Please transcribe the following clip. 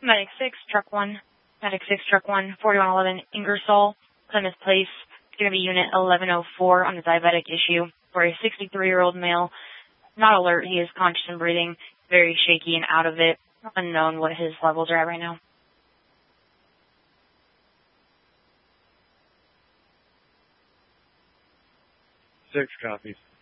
Medic 6, Truck 1. Medic 6, Truck 1, 4111 Ingersoll, Plymouth Place. It's going to be Unit 1104 on the diabetic issue for a 63-year-old male. Not alert. He is conscious and breathing, very shaky and out of it. Unknown what his levels are at right now. 6 copies.